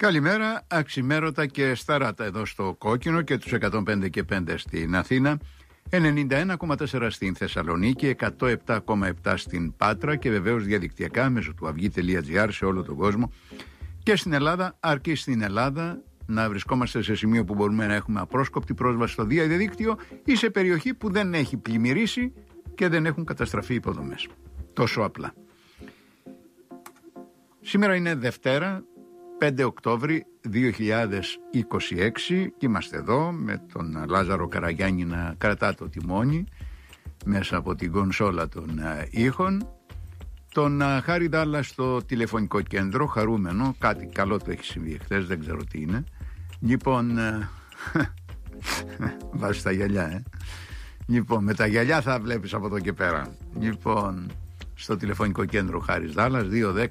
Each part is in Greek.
Καλημέρα, αξιμέρωτα και σταράτα εδώ στο Κόκκινο και τους 105 και 5 στην Αθήνα, 91,4 στην Θεσσαλονίκη, 107,7 στην Πάτρα και βεβαίως διαδικτυακά μέσω του αυγή.gr σε όλο τον κόσμο και στην Ελλάδα, αρκεί στην Ελλάδα να βρισκόμαστε σε σημείο που μπορούμε να έχουμε απρόσκοπτη πρόσβαση στο διαδίκτυο ή σε περιοχή που δεν έχει πλημμυρίσει και δεν έχουν καταστραφεί υποδομές. Τόσο απλά. Σήμερα είναι Δευτέρα, 5 Οκτώβρη 2026 και είμαστε εδώ με τον Λάζαρο Καραγιάννη να κρατά το τιμόνι μέσα από την κονσόλα των ήχων, τον Χάρη Δάλλα στο τηλεφωνικό κέντρο, χαρούμενο, κάτι καλό του έχει συμβεί χθες, δεν ξέρω τι είναι. Λοιπόν, βάζεις τα γυαλιά, Λοιπόν, με τα γυαλιά θα βλέπεις από εδώ και πέρα. Λοιπόν, στο τηλεφωνικό κέντρο Χάρης Δάλλας,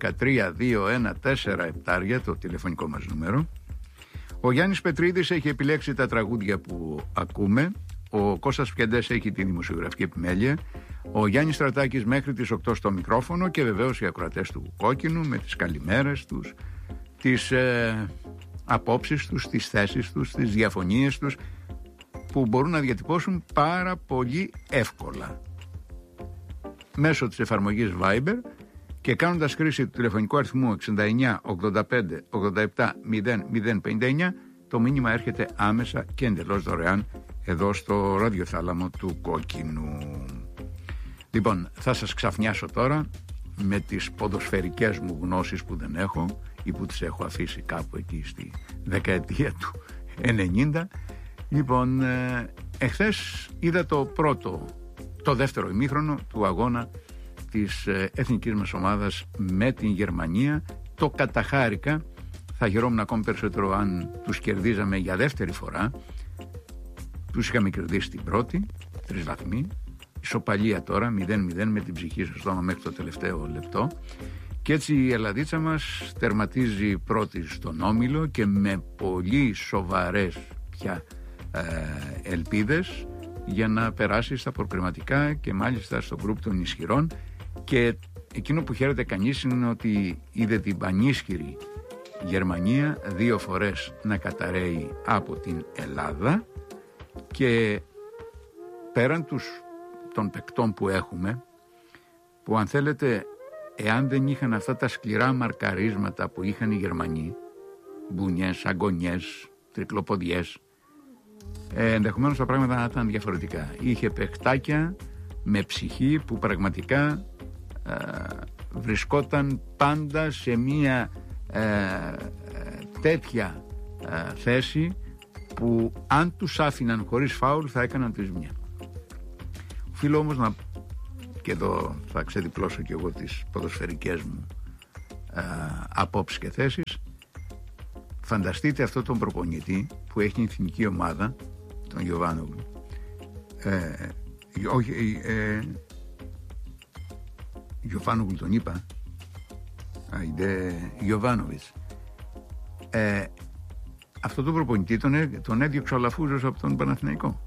2-10-3-2-1-4-7 το τηλεφωνικό μας νούμερο. Ο Γιάννης Πετρίδης έχει επιλέξει τα τραγούδια που ακούμε. Ο Κώστας Πιαντές έχει τη δημοσιογραφική επιμέλεια. Ο Γιάννης Στρατάκης μέχρι τις 8 στο μικρόφωνο και βεβαίως οι ακροατές του Κόκκινου με τις καλημέρες τους, τις απόψεις τους, τις θέσεις τους, τις διαφωνίες τους που μπορούν να διατυπώσουν πάρα πολύ εύκολα μέσω της εφαρμογής Viber και κάνοντας χρήση του τηλεφωνικού αριθμού 69 85 87 0059, το μήνυμα έρχεται άμεσα και εντελώς δωρεάν εδώ στο ραδιοθάλαμο του Κόκκινου. Λοιπόν, θα σας ξαφνιάσω τώρα με τις ποδοσφαιρικές μου γνώσεις που δεν έχω ή που τις έχω αφήσει κάπου εκεί στη δεκαετία του 90. Λοιπόν, εχθές είδα το δεύτερο ημίχρονο του αγώνα της εθνικής μας ομάδας με την Γερμανία. Το καταχάρηκα, θα χαιρόμουν ακόμη περισσότερο αν τους κερδίζαμε για δεύτερη φορά. Τους είχαμε κερδίσει την πρώτη, 3 βαθμοί, ισοπαλία τώρα 0-0 με την ψυχή στο στόμα μέχρι το τελευταίο λεπτό και έτσι η Ελλαδίτσα μας τερματίζει πρώτη στον όμιλο και με πολύ σοβαρές πια ελπίδες για να περάσει στα προκριματικά και μάλιστα στο γκρουπ των ισχυρών. Και εκείνο που χαίρεται κανείς είναι ότι είδε την πανίσχυρη Γερμανία 2 φορές να καταραίει από την Ελλάδα και πέραν των παικτών που έχουμε, που αν θέλετε εάν δεν είχαν αυτά τα σκληρά μαρκαρίσματα που είχαν οι Γερμανοί, μπουνιές, αγκονιές, τρικλοποδιές, ενδεχομένως τα πράγματα να ήταν διαφορετικά. Είχε παιχτάκια με ψυχή που πραγματικά βρισκόταν πάντα σε μια τέτοια θέση που αν τους άφηναν χωρίς φάουλ θα έκαναν τη ζημιά. Οφείλω όμως και εδώ θα ξεδιπλώσω και εγώ τις ποδοσφαιρικές μου απόψεις και θέσεις. Φανταστείτε αυτό τον προπονητή που έχει την εθνική ομάδα, τον Γιοβάνογλου, Γιοβάνογλου τον είπα, Γιοβάνοβιτς, αυτό τον προπονητή τον έδιωξε ο Λαφούζος από τον Παναθηναϊκό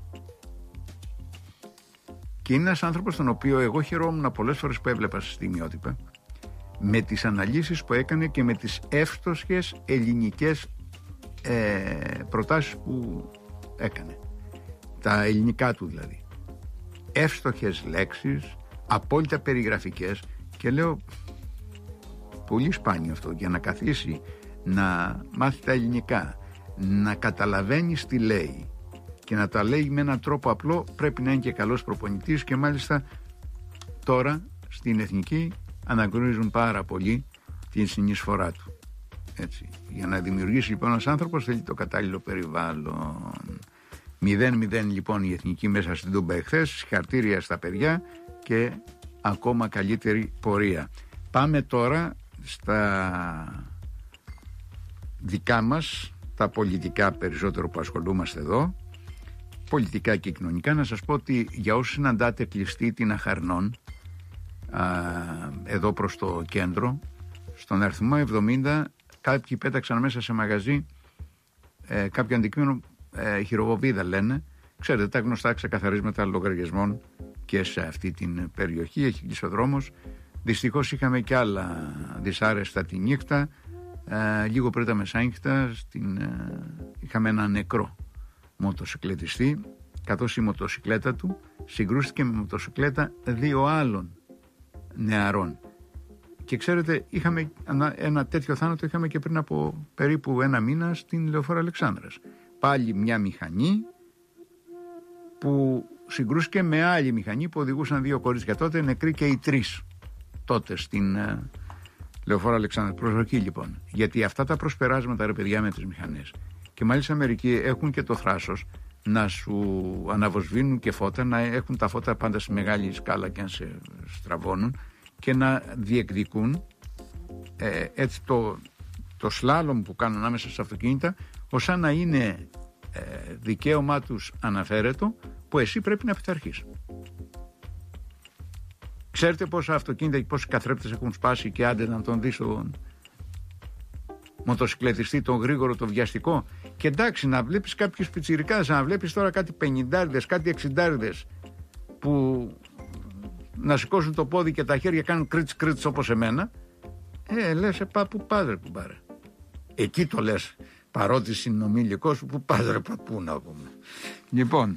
και είναι ένας άνθρωπος τον οποίο εγώ χαιρόμουν πολλές φορές που έβλεπα στα στιγμιότυπα με τις αναλύσεις που έκανε και με τις εύστοχες ελληνικές προτάσεις που έκανε, τα ελληνικά του δηλαδή, εύστοχες λέξεις, απόλυτα περιγραφικές, και λέω πολύ σπάνιο αυτό για να καθίσει να μάθει τα ελληνικά, να καταλαβαίνει τι λέει και να τα λέει με έναν τρόπο απλό. Πρέπει να είναι και καλός προπονητής και μάλιστα τώρα στην εθνική αναγνωρίζουν πάρα πολύ την συνεισφορά του. Έτσι. Για να δημιουργήσει λοιπόν ένας άνθρωπος θέλει το κατάλληλο περιβάλλον. 0-0 λοιπόν η εθνική μέσα στην Τούμπα εχθές. Συγχαρητήρια στα παιδιά και ακόμα καλύτερη πορεία. Πάμε τώρα στα δικά μας, τα πολιτικά περισσότερο που ασχολούμαστε εδώ, πολιτικά και κοινωνικά. Να σας πω ότι για όσους συναντάτε κλειστή την Αχαρνών εδώ προς το κέντρο, στον αριθμό 70 κάποιοι πέταξαν μέσα σε μαγαζί κάποιο αντικείμενο, χειροβοβίδα λένε, ξέρετε τα γνωστά ξεκαθαρίσματα λογαριασμών και σε αυτή την περιοχή. Έχει κλείσει ο δρόμος. Δυστυχώς είχαμε και άλλα δυσάρεστα τη νύχτα. Λίγο πριν τα μεσάνυχτα είχαμε ένα νεκρό μοτοσυκλετιστή, καθώς η μοτοσυκλέτα του συγκρούστηκε με μοτοσυκλέτα 2 άλλων νεαρών. Και ξέρετε, είχαμε ένα τέτοιο θάνατο είχαμε και πριν από περίπου 1 μήνα στην Λεωφόρο Αλεξάνδρας. Πάλι μια μηχανή που συγκρούστηκε με άλλη μηχανή που οδηγούσαν 2 κορίτσια τότε, νεκροί και οι 3 τότε στην Λεωφόρο Αλεξάνδρας. Προσοχή λοιπόν, γιατί αυτά τα προσπεράσματα, ρε παιδιά, με τις μηχανές, και μάλιστα μερικοί έχουν και το θράσος να σου αναβοσβήνουν και φώτα, να έχουν τα φώτα πάντα σε μεγάλη σκάλα και να σε στραβώνουν και να διεκδικούν έτσι το σλάλομ που κάνουν ανάμεσα στα αυτοκίνητα, ως να είναι δικαίωμά τους αναφέρετο, που εσύ πρέπει να πειθαρχείς. Ξέρετε πόσα αυτοκίνητα και πόσοι καθρέπτες έχουν σπάσει, και άντε να τον δεις τον μοτοσυκλετιστή, τον γρήγορο, τον βιαστικό. Και εντάξει, να βλέπεις κάποιους πιτσιρικάδες, να βλέπεις τώρα κάτι 50, κάτι 60 που να σηκώσουν το πόδι και τα χέρια κάνουν κρίτς όπως εμένα, λες πάπου πάδρε που πάρε. Εκεί το λες, παρότι συνομιλικός σου, που πάδρε παππού να πούμε. Λοιπόν,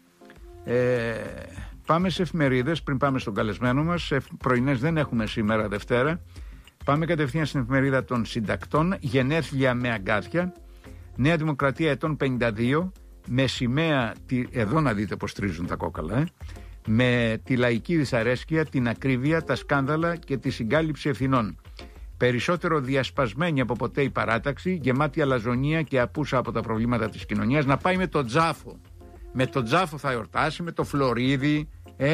πάμε σε εφημερίδες πριν πάμε στον καλεσμένο μας. Πρωινές δεν έχουμε σήμερα Δευτέρα. Πάμε κατευθείαν στην εφημερίδα των συντακτών. Γενέθλια με αγκάθια. Νέα Δημοκρατία ετών 52, με σημαία, εδώ να δείτε πως τρίζουν τα κόκαλα, με τη λαϊκή δυσαρέσκεια, την ακρίβεια, τα σκάνδαλα και τη συγκάλυψη ευθυνών. Περισσότερο διασπασμένη από ποτέ η παράταξη, γεμάτη αλαζονία και απούσα από τα προβλήματα της κοινωνίας, να πάει με τον Τζάφο. Με τον Τζάφο θα εορτάσει, με το Φλωρίδη,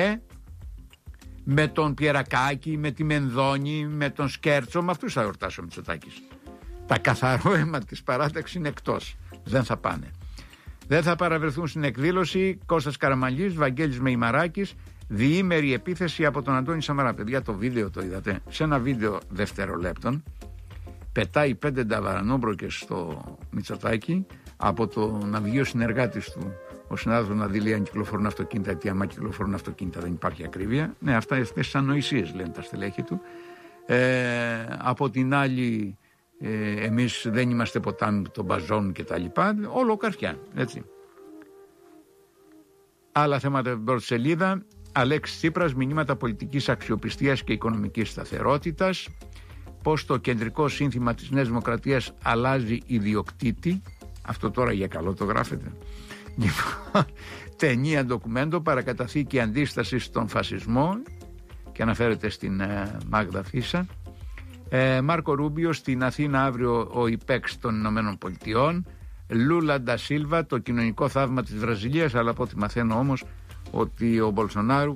με τον Πιερακάκη, με τη Μενδώνη, με τον Σκέρτσο, με αυτούς θα εορτάσει ο Μητσοτάκης. Τα καθαρό αίμα της παράταξης είναι εκτός. Δεν θα πάνε. Δεν θα παραβρεθούν στην εκδήλωση Κώστας Καραμανλής, Βαγγέλης Μεϊμαράκης, διήμερη επίθεση από τον Αντώνη Σαμαρά. Παιδιά, το βίντεο το είδατε? Σε ένα βίντεο δευτερολέπτων πετάει 5 νταβαρανόμπροκες στο Μητσοτάκη από το ναυγείο συνεργάτης του, ο συνάδελφος Ναδήλη, αν κυκλοφορούν αυτοκίνητα, γιατί άμα κυκλοφορούν αυτοκίνητα δεν υπάρχει ακρίβεια. Ναι, αυτά είναι τις ανοησίες, λένε τα στελέχη του. Από την άλλη, εμείς δεν είμαστε ποτάμι των μπαζών και τα λοιπά, όλο καρφιά, έτσι. Άλλα θέματα στην πρώτη σελίδα. Αλέξης Τσίπρας, μηνύματα πολιτικής αξιοπιστίας και οικονομικής σταθερότητας. Πως το κεντρικό σύνθημα της Νέας Δημοκρατίας αλλάζει ιδιοκτήτη. Αυτό τώρα για καλό το γράφετε. Ταινία ντοκουμέντο, παρακαταθήκη αντίσταση στον φασισμό, και αναφέρεται στην Μάγδα Φίσα. Μάρκο Ρούμπιο, στην Αθήνα αύριο ο υπέξ των Ηνωμένων Πολιτειών. Λούλα ντα Σίλβα, το κοινωνικό θαύμα της Βραζιλίας, αλλά από ό,τι μαθαίνω όμως ότι ο Μπολσονάρου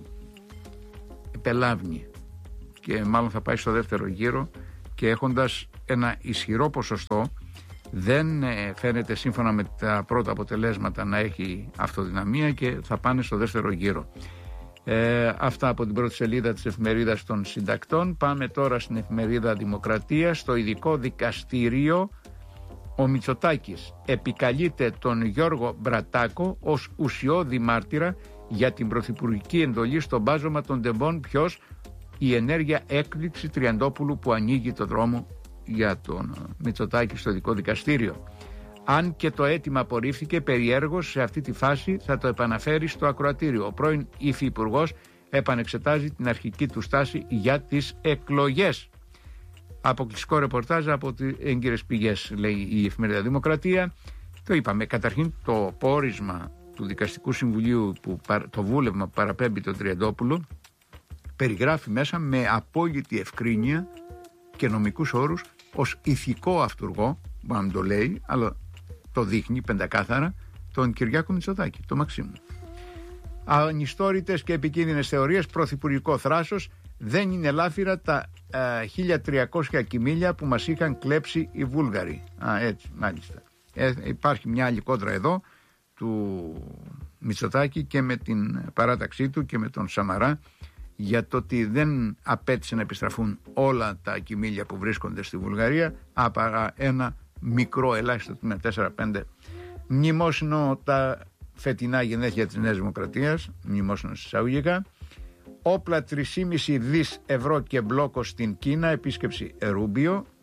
επελάβνει και μάλλον θα πάει στο δεύτερο γύρο, και έχοντας ένα ισχυρό ποσοστό, δεν φαίνεται σύμφωνα με τα πρώτα αποτελέσματα να έχει αυτοδυναμία και θα πάνε στο δεύτερο γύρο. Αυτά από την πρώτη σελίδα της εφημερίδας των συντακτών. Πάμε τώρα στην εφημερίδα Δημοκρατία. Στο ειδικό δικαστήριο ο Μητσοτάκης επικαλείται τον Γιώργο Μπρατάκο ως ουσιώδη μάρτυρα για την πρωθυπουργική εντολή στο μπάζωμα των τεμπών. Ποιος? Η ενέργεια έκπληξη Τριαντόπουλου, που ανοίγει το δρόμο για τον Μητσοτάκη στο ειδικό δικαστήριο. Αν και το αίτημα απορρίφθηκε, περιέργως σε αυτή τη φάση θα το επαναφέρει στο ακροατήριο. Ο πρώην υφυπουργός επανεξετάζει την αρχική του στάση για τις εκλογές. Αποκλειστικό ρεπορτάζ από τις έγκυρες πηγές, λέει η εφημερίδα Δημοκρατία. Το είπαμε. Καταρχήν, το πόρισμα του Δικαστικού Συμβουλίου, το βούλευμα που παραπέμπει τον Τριαντόπουλο, περιγράφει μέσα με απόλυτη ευκρίνεια και νομικούς όρους ως ηθικό αυτούργο, μπορεί να μην το λέει, αλλά το δείχνει πεντακάθαρα, τον Κυριάκο Μητσοτάκη, το Μαξίμου. Ανιστόρητες και επικίνδυνες θεωρίες, πρωθυπουργικό θράσος, δεν είναι λάφυρα τα 1300 κοιμήλια που μας είχαν κλέψει οι Βούλγαροι. Έτσι, μάλιστα. Υπάρχει μια άλλη κόντρα εδώ του Μητσοτάκη και με την παράταξή του και με τον Σαμαρά, για το ότι δεν απέτησε να επιστραφούν όλα τα κοιμήλια που βρίσκονται στη Βουλγαρία, παρά ένα μικρό ελάχιστο με 4-5. Μνημόσυνο τα φετινά γενέθλια της Νέας Δημοκρατίας, μνημόσυνο εισαγωγικά. Όπλα 3,5 δις ευρώ και μπλόκο στην Κίνα, επίσκεψη Ρούμπιο.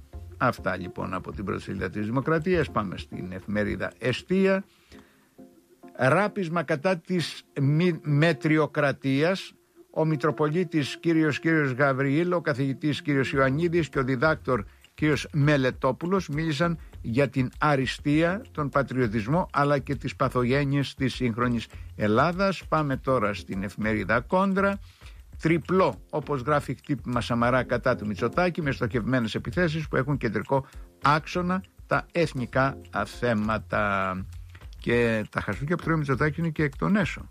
Αυτά λοιπόν από την πρώτη σελίδα της Δημοκρατίας. Πάμε στην εφημερίδα Εστία. Ράπισμα κατά της μετριοκρατίας. Ο Μητροπολίτης κύριος Γαβριήλ, ο καθηγητής κύριος Ιωαννίδης και ο διδάκτορ κύριος Μελετόπουλος μίλησαν για την αριστεία, τον πατριωτισμό αλλά και τις παθογένειες της σύγχρονης Ελλάδας. Πάμε τώρα στην εφημερίδα Κόντρα. Τριπλό, όπως γράφει, χτύπημα Σαμαρά κατά του Μητσοτάκη με στοχευμένες επιθέσεις που έχουν κεντρικό άξονα τα εθνικά θέματα. Και τα χαστούκια που τρώει ο Μητσοτάκη είναι και εκ των έσω.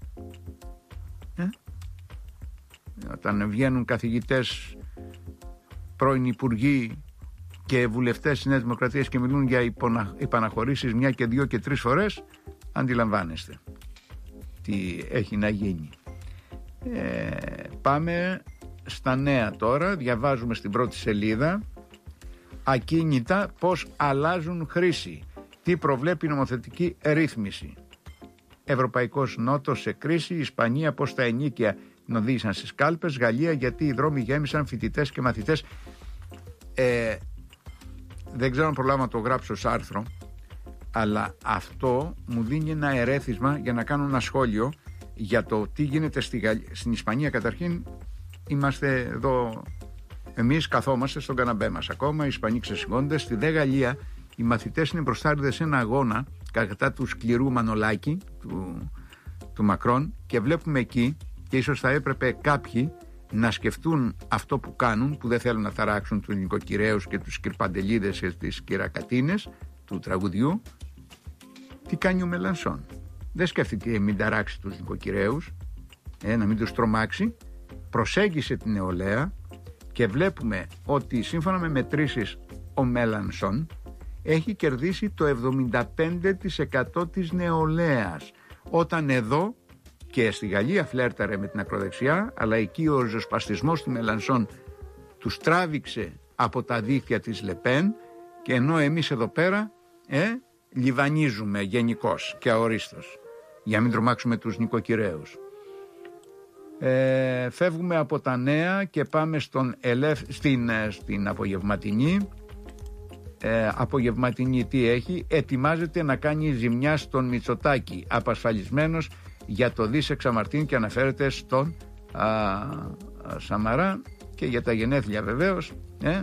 Όταν βγαίνουν καθηγητές, πρώην υπουργοί και βουλευτές της Νέας Δημοκρατίας και μιλούν για υπαναχωρήσεις 1 και 2 και 3 φορές, αντιλαμβάνεστε τι έχει να γίνει. Πάμε στα νέα τώρα. Διαβάζουμε στην πρώτη σελίδα. Ακίνητα πώς αλλάζουν χρήση. Τι προβλέπει η νομοθετική ρύθμιση. Ευρωπαϊκός Νότος σε κρίση. Ισπανία πώς τα ενίκια οδήγησαν στις κάλπες. Γαλλία γιατί οι δρόμοι γέμισαν φοιτητές και μαθητές. Δεν ξέρω αν προλάβω να το γράψω ως άρθρο, αλλά αυτό μου δίνει ένα ερέθισμα για να κάνω ένα σχόλιο για το τι γίνεται στην Ισπανία. Καταρχήν είμαστε εδώ, εμείς καθόμαστε στον καναπέ μας ακόμα, οι Ισπανοί ξεσηκώνονται. Στη δε Γαλλία οι μαθητές είναι μπροστάριδες σε ένα αγώνα κατά του σκληρού Μανολάκη του Μακρόν και βλέπουμε εκεί, και ίσως θα έπρεπε κάποιοι να σκεφτούν αυτό που κάνουν, που δεν θέλουν να ταράξουν τους νοικοκυρέους και τους κυρπαντελίδες και τις κυρακατίνες του τραγουδιού. Τι κάνει ο Μελανσόν? Δεν σκέφτηκε μην ταράξει τους νοικοκυρέους, να μην τους τρομάξει. Προσέγγισε την νεολαία και βλέπουμε ότι σύμφωνα με μετρήσεις ο Μελανσόν έχει κερδίσει το 75% της νεολαίας, όταν εδώ και στη Γαλλία φλέρταρε με την ακροδεξιά, αλλά εκεί ο ριζοσπαστισμός του Μελανσόν τους τράβηξε από τα δίχτυα της Λεπέν, και ενώ εμείς εδώ πέρα λιβανίζουμε γενικώς και αορίστως για να μην τρομάξουμε τους νοικοκυρέους. Φεύγουμε από τα νέα και πάμε στην απογευματινή. Απογευματινή τι έχει? Ετοιμάζεται να κάνει ζημιά στον Μητσοτάκη, απασφαλισμένος για το δις εξαμαρτίν, και αναφέρεται στον Σαμαρά και για τα γενέθλια βεβαίως.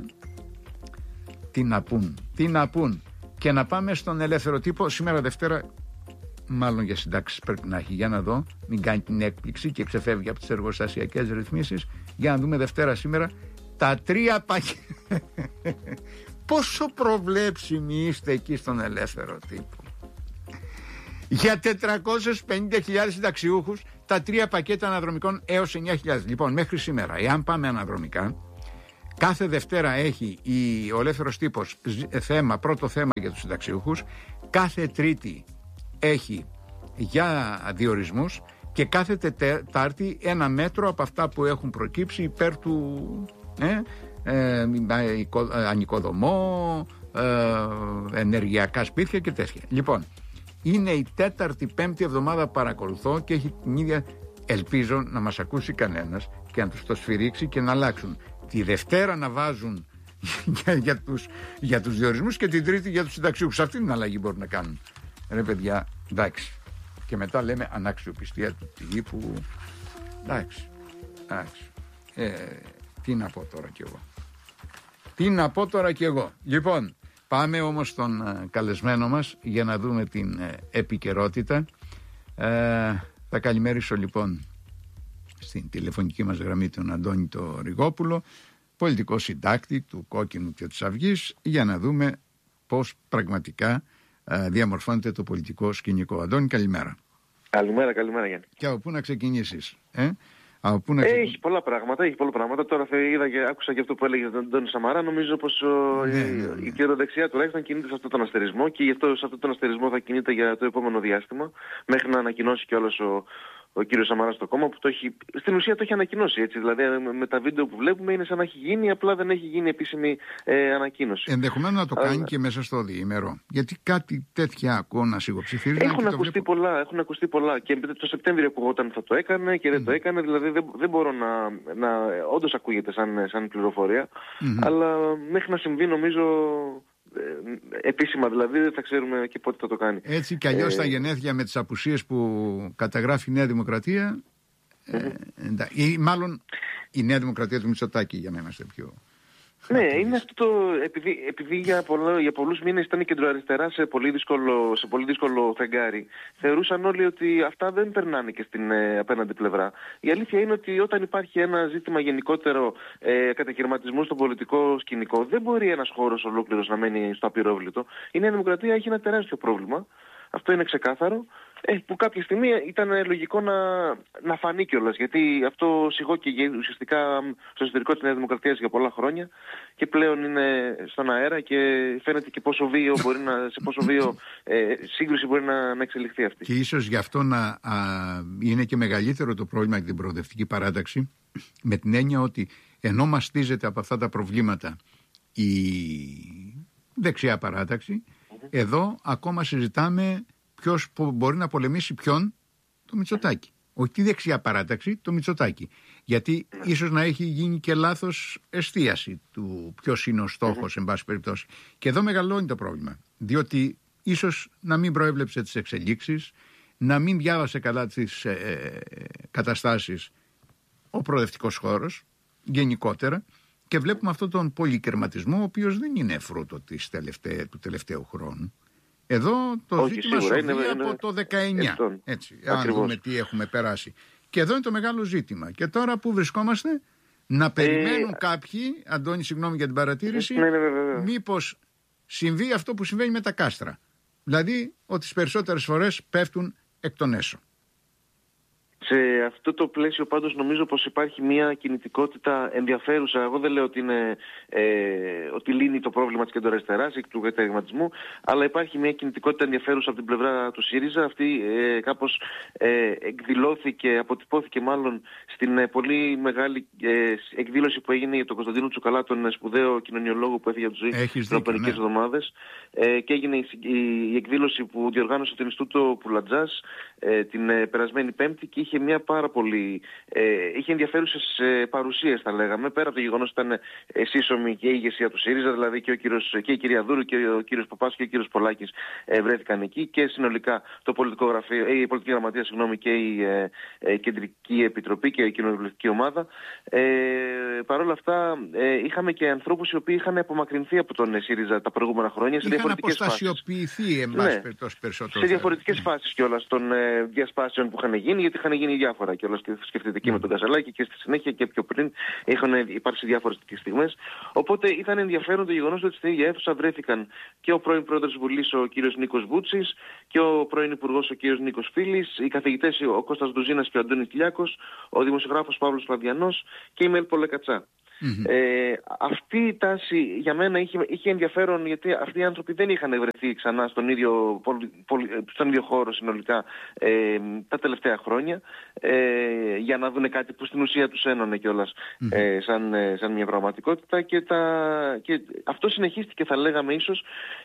Τι να πούν. Και να πάμε στον Ελεύθερο Τύπο. Σήμερα Δευτέρα, μάλλον για συντάξεις πρέπει να έχει, για να δω, μην κάνει την έκπληξη και ξεφεύγει από τις εργοστασιακές ρυθμίσεις. Για να δούμε Δευτέρα σήμερα τα 3 πακέτα. Πόσο προβλέψιμοι είστε εκεί στον Ελεύθερο Τύπο. Για 450.000 συνταξιούχους τα 3 πακέτα αναδρομικών έως 9.000. Λοιπόν, μέχρι σήμερα, εάν πάμε αναδρομικά, κάθε Δευτέρα έχει ο Ελεύθερος Τύπος πρώτο θέμα για τους συνταξιούχους, κάθε Τρίτη έχει για διορισμούς και κάθε Τετάρτη ένα μέτρο από αυτά που έχουν προκύψει υπέρ του ανοικοδομό, ενεργειακά σπίτια και τέτοια. Λοιπόν, είναι η 4η-5η εβδομάδα παρακολουθώ και έχει την ίδια. Ελπίζω να μας ακούσει κανένας και να τους το σφυρίξει και να αλλάξουν. Τη Δευτέρα να βάζουν για τους διορισμούς και την Τρίτη για τους συνταξιούχους. Αυτή την αλλαγή μπορούν να κάνουν. Ρε παιδιά, εντάξει. Και μετά λέμε αναξιοπιστία του τύπου. Εντάξει. Τι να πω τώρα κι εγώ. Λοιπόν, πάμε όμως στον καλεσμένο μας για να δούμε την επικαιρότητα. Θα καλημερίσω λοιπόν στην τηλεφωνική μας γραμμή τον Αντώνη το Ριγόπουλο, πολιτικό συντάκτη του Κόκκινου και της Αυγής, για να δούμε πώς πραγματικά διαμορφώνεται το πολιτικό σκηνικό. Αντώνη, καλημέρα. Καλημέρα Γιάννη. Και από πού να ξεκινήσεις? Έχει πολλά πράγματα. Τώρα είδα και άκουσα και αυτό που έλεγε τον Αντώνη Σαμαρά. Νομίζω πως η κεντροδεξιά τουλάχιστον κινείται σε αυτόν τον αστερισμό, και γι' αυτό σε αυτόν τον αστερισμό θα κινείται για το επόμενο διάστημα, μέχρι να ανακοινώσει κιόλας ο ο κύριος Σαμαράς στο κόμμα, που στην ουσία το έχει ανακοινώσει, έτσι. Δηλαδή με τα βίντεο που βλέπουμε είναι σαν να έχει γίνει, απλά δεν έχει γίνει επίσημη ανακοίνωση. Ενδεχομένως να το κάνει και μέσα στο διήμερο. Γιατί κάτι τέτοια ακούω να σιγοψηφίζει. Έχουν ακουστεί πολλά. Και το Σεπτέμβριο ακουγόταν θα το έκανε και δεν το έκανε. Δηλαδή δεν μπορώ να όντως ακούγεται σαν πληροφορία. Αλλά μέχρι να συμβεί, νομίζω, επίσημα δηλαδή, δεν θα ξέρουμε και πότε θα το κάνει. Έτσι κι αλλιώς τα γενέθλια με τις απουσίες που καταγράφει η Νέα Δημοκρατία, ή μάλλον η Νέα Δημοκρατία του Μητσοτάκη, για να είμαστε πιο... Ναι, είναι αυτό επειδή για πολλούς μήνες ήταν κεντροαριστερά σε πολύ δύσκολο φεγγάρι. Θεωρούσαν όλοι ότι αυτά δεν περνάνε και στην απέναντι πλευρά. Η αλήθεια είναι ότι όταν υπάρχει ένα ζήτημα γενικότερο κατακαιρματισμού στο πολιτικό σκηνικό, δεν μπορεί ένας χώρος ολόκληρος να μένει στο απειρόβλητο. Η Νέα Δημοκρατία έχει ένα τεράστιο πρόβλημα. Αυτό είναι ξεκάθαρο. Που κάποια στιγμή ήταν λογικό να φανεί κιόλας. Γιατί αυτό σιγόκαιγε ουσιαστικά στο εσωτερικό της Νέας Δημοκρατίας για πολλά χρόνια και πλέον είναι στον αέρα και φαίνεται και πόσο βίαιο σε πόσο βίαιο σύγκρουση μπορεί να εξελιχθεί αυτή. Και ίσως γι' αυτό να είναι και μεγαλύτερο το πρόβλημα για την προοδευτική παράταξη, με την έννοια ότι ενώ μαστίζεται από αυτά τα προβλήματα η δεξιά παράταξη, εδώ ακόμα συζητάμε ποιος μπορεί να πολεμήσει ποιον, το Μητσοτάκη. Όχι τη δεξιά παράταξη, το Μητσοτάκη. Γιατί ίσως να έχει γίνει και λάθος εστίαση του ποιος είναι ο στόχος, εν πάση περιπτώσει. Και εδώ μεγαλώνει το πρόβλημα. Διότι ίσως να μην προέβλεψε τις εξελίξεις, να μην διάβασε καλά τις καταστάσεις ο προοδευτικός χώρος, γενικότερα. Και βλέπουμε αυτόν τον πολυκερματισμό, ο οποίος δεν είναι φρούτο του τελευταίου χρόνου. Εδώ το ζήτημα σοβεί από το 19. Έτσι, αν δούμε τι έχουμε περάσει. Και εδώ είναι το μεγάλο ζήτημα. Και τώρα που βρισκόμαστε, να περιμένουν κάποιοι, Αντώνη, συγγνώμη για την παρατήρηση, μήπως συμβεί αυτό που συμβαίνει με τα κάστρα. Δηλαδή ότι τις περισσότερες φορές πέφτουν εκ των έσω. Σε αυτό το πλαίσιο πάντως νομίζω πως υπάρχει μια κινητικότητα ενδιαφέρουσα. Εγώ δεν λέω ότι ότι λύνει το πρόβλημα της κεντροαριστεράς ή του καταγερματισμού, αλλά υπάρχει μια κινητικότητα ενδιαφέρουσα από την πλευρά του ΣΥΡΙΖΑ. Αυτή κάπως εκδηλώθηκε, αποτυπώθηκε μάλλον στην πολύ μεγάλη εκδήλωση που έγινε για τον Κωνσταντίνο Τσουκαλά, τον σπουδαίο κοινωνιολόγο που έφυγε από τη ζωή πριν από μερικές εβδομάδες. Και έγινε η εκδήλωση που διοργάνωσε το Ινστιτούτο Πουλατζάς την περασμένη Πέμπτη και είχε μια πάρα πολύ. Είχε ενδιαφέρουσες παρουσίες, θα λέγαμε, πέρα από το γεγονός ότι ήταν σύσσωμη και η ηγεσία του ΣΥΡΙΖΑ, δηλαδή και η κυρία Δούρου και ο κύριος Παπάς και ο κύριος Πολάκης βρέθηκαν εκεί και συνολικά το πολιτικό γραφείο, η πολιτική γραμματεία, και η κεντρική επιτροπή και η κοινοβουλευτική ομάδα. Παρ' όλα αυτά, είχαμε και ανθρώπους οι οποίοι είχαν απομακρυνθεί από τον ΣΥΡΙΖΑ τα προηγούμενα χρόνια σε διαφορετικές φάσεις. Είχαν αποστασιοποιηθεί, εν πάση περιπτώσει, περισσότερο. Σε διαφορετικές φάσεις κιόλας των διασπάσεων που είχαν γίνει, γιατί είχαν γίνει διάφορα κιόλας. Σκεφτείτε και με τον Κασελάκη και στη συνέχεια και πιο πριν είχαν υπάρξει διάφορες στιγμές. Οπότε ήταν ενδιαφέρον το γεγονός ότι στην ίδια αίθουσα βρέθηκαν και ο πρώην πρόεδρος της Βουλής, ο κύριος Νίκος Βούτσης, και ο πρώην υπουργός, ο κύριος Νίκος Φίλης, οι καθηγητές, ο Κώστας Ντουζίνας και ο Αντώνης Κυριάκος, ο δημοσιογράφος Παύλος Φλαβιανός και η Μέλ Πολεκατσά. Αυτή η τάση για μένα είχε ενδιαφέρον, γιατί αυτοί οι άνθρωποι δεν είχαν βρεθεί ξανά στον ίδιο χώρο συνολικά τα τελευταία χρόνια, για να δουν κάτι που στην ουσία τους ένωνε κιόλας σαν μια πραγματικότητα, και αυτό συνεχίστηκε, θα λέγαμε, ίσως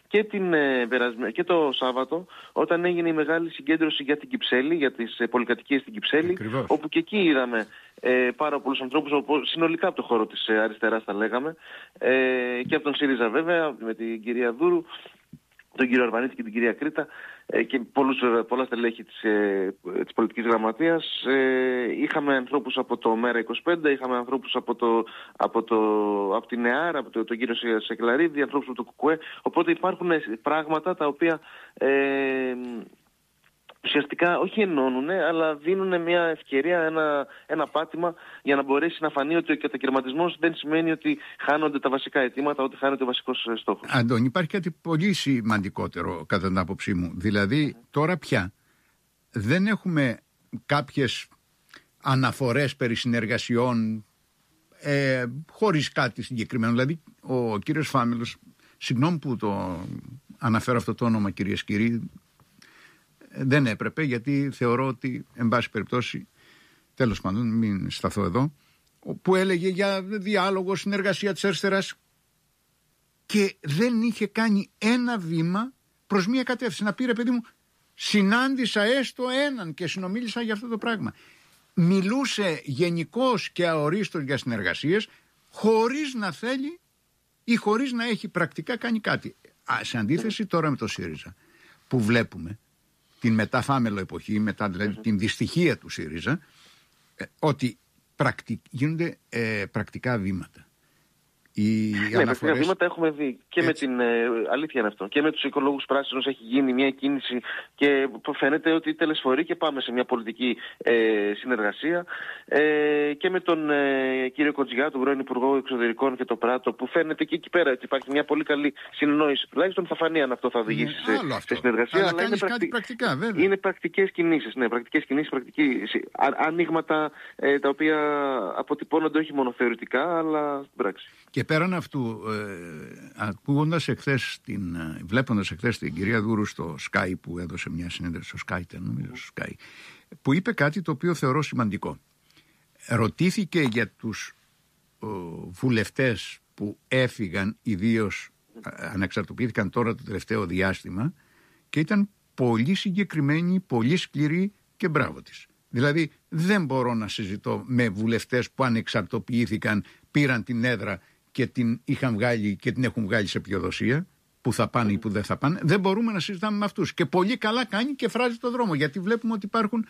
και το Σάββατο, όταν έγινε η μεγάλη συγκέντρωση για την Κυψέλη, για τις πολυκατοικίες στην Κυψέλη, όπου και εκεί είδαμε πάρα πολλούς ανθρώπους συνολικά από το χώρο της αριστεράς, θα λέγαμε, και από τον ΣΥΡΙΖΑ βέβαια, με την κυρία Δούρου, τον κύριο Αρβανίτη και την κυρία Κρήτα, και πολλά στελέχη της πολιτικής γραμματείας. Είχαμε ανθρώπους από το ΜΕΡΑ25, είχαμε ανθρώπους από την ΕΑΡ, από τον κύριο Σεκελαρίδη, ανθρώπους από το ΚΚΕ. Οπότε υπάρχουν πράγματα τα οποία ουσιαστικά όχι ενώνουν, αλλά δίνουν μια ευκαιρία, ένα πάτημα για να μπορέσει να φανεί ότι ο κατακαιρματισμός δεν σημαίνει ότι χάνονται τα βασικά αιτήματα, ότι χάνεται ο βασικός στόχος. Αντώνη, υπάρχει κάτι πολύ σημαντικότερο κατά την άποψή μου. Δηλαδή, τώρα πια δεν έχουμε κάποιες αναφορές περί συνεργασιών χωρίς κάτι συγκεκριμένο. Δηλαδή, ο κύριος Φάμελος, συγγνώμη που το αναφέρω αυτό το όνομα, κυρίες και κύριοι, δεν έπρεπε, γιατί θεωρώ ότι, εν πάση περιπτώσει, τέλος πάντων, μην σταθώ εδώ, που έλεγε για διάλογο, συνεργασία της αριστεράς και δεν είχε κάνει ένα βήμα προς μία κατεύθυνση. Να πει, ρε παιδί μου, συνάντησα έστω έναν και συνομίλησα για αυτό το πράγμα. Μιλούσε γενικώς και αορίστως για συνεργασίες, χωρίς να θέλει ή χωρίς να έχει πρακτικά κάνει κάτι. Σε αντίθεση τώρα με το ΣΥΡΙΖΑ, που βλέπουμε την μεταφάμελο εποχή, μετά δηλαδή την δυστυχία του ΣΥΡΙΖΑ, ότι γίνονται πρακτικά βήματα. Πρακτικά βήματα έχουμε δει και έτσι. Με την αλήθεια είναι αυτό. Και με τους οικολόγους πράσινους έχει γίνει μια κίνηση και φαίνεται ότι τελεσφορεί και πάμε σε μια πολιτική συνεργασία. Και με τον κύριο Κοτζιά, τον πρώην Υπουργό Εξωτερικών και το Πράτο, που φαίνεται και εκεί πέρα ότι υπάρχει μια πολύ καλή συνεννόηση. Τουλάχιστον θα φανεί αν αυτό θα οδηγήσει σε συνεργασία. Αλλά είναι κάτι πρακτικά, βέβαια. Είναι πρακτικές κινήσεις. Ναι, πρακτικές κινήσεις, ανοίγματα τα οποία αποτυπώνονται όχι μόνο θεωρητικά, αλλά στην πράξη. Και πέραν αυτού, ακούγοντας εχθές, βλέποντας εχθές την κυρία Δούρου στο Sky, που έδωσε μια συνέντευξη στο Sky, που είπε κάτι το οποίο θεωρώ σημαντικό. Ρωτήθηκε για τους βουλευτές που έφυγαν, ιδίως ανεξαρτοποιήθηκαν τώρα το τελευταίο διάστημα, και ήταν πολύ συγκεκριμένη, πολύ σκληρή και μπράβο της. Δηλαδή δεν μπορώ να συζητώ με βουλευτές που ανεξαρτοποιήθηκαν, πήραν την έδρα και την είχαν βγάλει και την έχουν βγάλει σε πιωδοσία, που θα πάνε ή που δεν θα πάνε. Δεν μπορούμε να συζητάμε με αυτούς. Και πολύ καλά κάνει και φράζει το δρόμο, γιατί βλέπουμε ότι υπάρχουν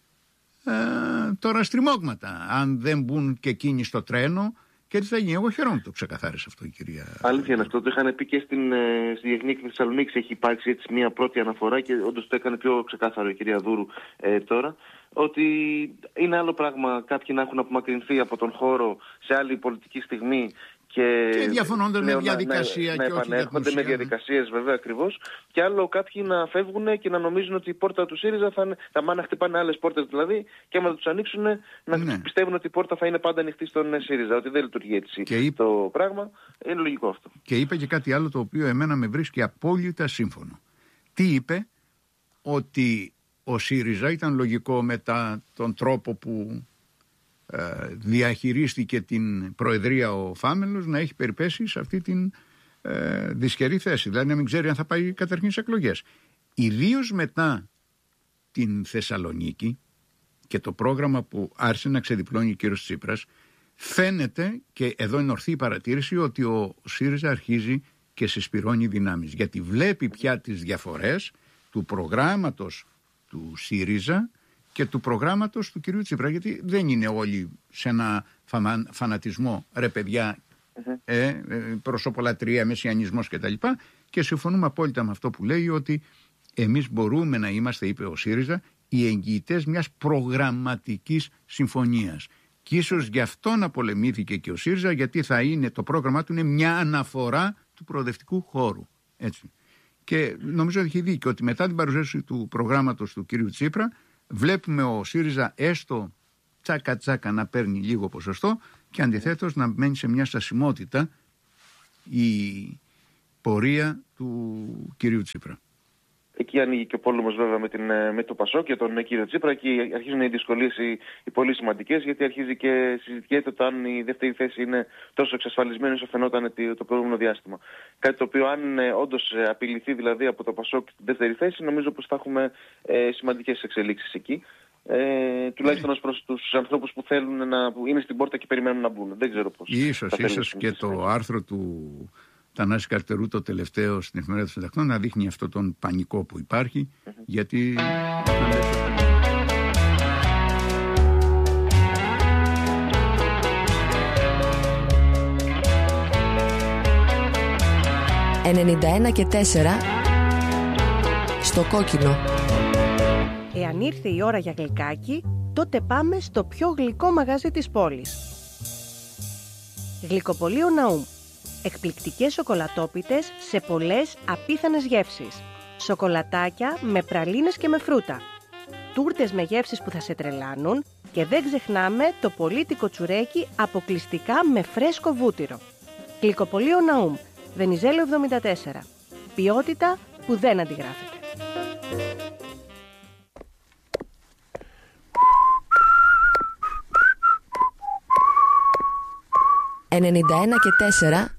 τώρα στριμώγματα. Αν δεν μπουν και εκείνοι στο τρένο, και τι θα γίνει. Εγώ χαίρομαι που το ξεκαθάρισε αυτό η κυρία. Αλήθεια είναι αυτό. Το είχαν πει και στη Διεθνή Έκθεση Θεσσαλονίκης. Έχει υπάρξει έτσι μια πρώτη αναφορά και όντως το έκανε πιο ξεκάθαρο η κυρία Δούρου τώρα. Ότι είναι άλλο πράγμα κάποιοι να έχουν απομακρυνθεί από τον χώρο σε άλλη πολιτική στιγμή και διαφωνώντας με διαδικασία να επανέρχονται με διαδικασίες, βέβαια, ακριβώς. Και άλλο κάποιοι να φεύγουν και να νομίζουν ότι η πόρτα του ΣΥΡΙΖΑ θα μάνα χτυπάνε άλλες πόρτες δηλαδή, και άμα τους ανοίξουν να πιστεύουν ότι η πόρτα θα είναι πάντα ανοιχτή στον ΣΥΡΙΖΑ, ότι δεν λειτουργεί έτσι το πράγμα. Είναι λογικό αυτό. Και είπε και κάτι άλλο το οποίο εμένα με βρίσκει απόλυτα σύμφωνο. Τι είπε? Ότι ο ΣΥΡΙΖΑ ήταν λογικό μετά τον τρόπο που διαχειρίστηκε την Προεδρία ο Φάμελος να έχει περιπέσει σε αυτή την δυσχερή θέση. Δηλαδή να μην ξέρει αν θα πάει καταρχήν σε εκλογές. Ιδίως μετά την Θεσσαλονίκη και το πρόγραμμα που άρχισε να ξεδιπλώνει ο κύριος Τσίπρας, φαίνεται, και εδώ είναι ορθή η παρατήρηση, ότι ο ΣΥΡΙΖΑ αρχίζει και συσπυρώνει δυνάμεις. Γιατί βλέπει πια τις διαφορές του προγράμματος του ΣΥΡΙΖΑ και του προγράμματος του κυρίου Τσίπρα, γιατί δεν είναι όλοι σε ένα φανατισμό, ρε παιδιά, προσωπολατρία, μεσιανισμός κτλ. Και συμφωνούμε απόλυτα με αυτό που λέει, ότι εμείς μπορούμε να είμαστε, είπε ο ΣΥΡΙΖΑ, οι εγγυητές μιας προγραμματικής συμφωνίας. Και ίσως γι' αυτό να πολεμήθηκε και ο ΣΥΡΙΖΑ, γιατί θα είναι, το πρόγραμμά του είναι μια αναφορά του προοδευτικού χώρου. Έτσι. Και νομίζω ότι έχει δίκιο ότι μετά την παρουσίαση του προγράμματος του κυρίου Τσίπρα, βλέπουμε ο ΣΥΡΙΖΑ έστω τσάκα να παίρνει λίγο ποσοστό και αντιθέτως να μένει σε μια στασιμότητα η πορεία του κυρίου Τσίπρα. Εκεί ανοίγει και ο πόλεμος βέβαια με το Πασόκ και τον κύριο Τσίπρα, και αρχίζουν οι δυσκολίες οι πολύ σημαντικές, γιατί αρχίζει και συζητιέται το αν η δεύτερη θέση είναι τόσο εξασφαλισμένη όσο φαινόταν το προηγούμενο διάστημα. Κάτι το οποίο, αν όντως απειληθεί δηλαδή από το Πασόκ τη δεύτερη θέση, νομίζω πως θα έχουμε σημαντικές εξελίξεις εκεί. Τουλάχιστον ως προς τους ανθρώπους που θέλουν που είναι στην πόρτα και περιμένουν να μπουν. Δεν ξέρω πώς. Ίσως και το άρθρο του Θανάση Καρτερού, το τελευταίο στην Εφημερίδα των Συντακτών, να δείχνει αυτόν τον πανικό που υπάρχει, γιατί... «91,4» στο κόκκινο. Εάν ήρθε η ώρα για γλυκάκι, τότε πάμε στο πιο γλυκό μαγαζί της πόλης. Γλυκοπωλείο Ναούμ. Εκπληκτικές σοκολατόπιτες σε πολλές απίθανες γεύσεις. Σοκολατάκια με πραλίνες και με φρούτα. Τούρτες με γεύσεις που θα σε τρελάνουν, και δεν ξεχνάμε το πολίτικο τσουρέκι αποκλειστικά με φρέσκο βούτυρο. Γλυκοπωλείο Ναούμ, Βενιζέλο 74. Ποιότητα που δεν αντιγράφεται. 91 και 4